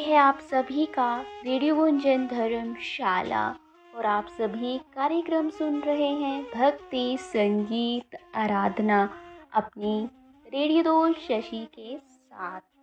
है आप सभी का रेडियो गुंजन धर्मशाला और आप सभी कार्यक्रम सुन रहे हैं भक्ति संगीत आराधना अपनी रेडियो दोस्त शशि के साथ।